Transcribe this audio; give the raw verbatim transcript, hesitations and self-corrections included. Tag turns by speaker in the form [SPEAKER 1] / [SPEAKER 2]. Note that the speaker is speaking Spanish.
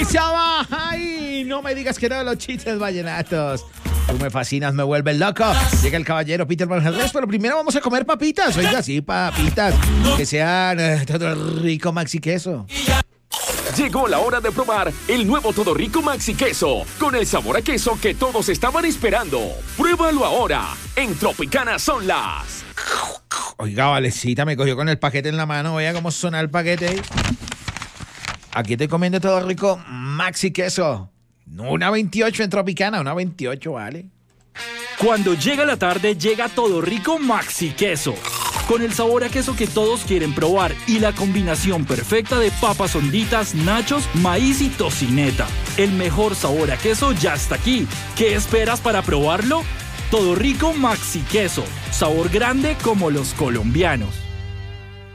[SPEAKER 1] Alicia baja y no me digas que no de los chistes vallenatos. Tú me fascinas, me vuelves loco. Llega el caballero Peter Van Herres, pero primero vamos a comer papitas. Oiga, sí, papitas. Que sean eh, todo rico, maxi queso.
[SPEAKER 2] Llegó la hora de probar el nuevo Todo Rico Maxi Queso, con el sabor a queso que todos estaban esperando. Pruébalo ahora. En Tropicana son las...
[SPEAKER 1] Oiga, Valecita me cogió con el paquete en la mano. Oiga cómo suena el paquete. Aquí estoy comiendo Todo Rico Maxi Queso. Una veintiocho en Tropicana, una veintiocho, vale.
[SPEAKER 3] Cuando llega la tarde, llega Todo Rico Maxi Queso, con el sabor a queso que todos quieren probar y la combinación perfecta de papas honditas, nachos, maíz y tocineta. El mejor sabor a queso ya está aquí. ¿Qué esperas para probarlo? Todo Rico Maxi Queso, sabor grande como los colombianos.